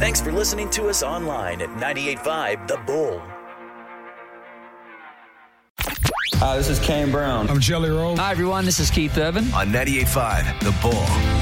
Thanks for listening to us online at 98.5 The Bull. Hi, this is Kane Brown. I'm Jelly Roll. Hi, everyone. This is Keith Urban. On 98.5 The Bull.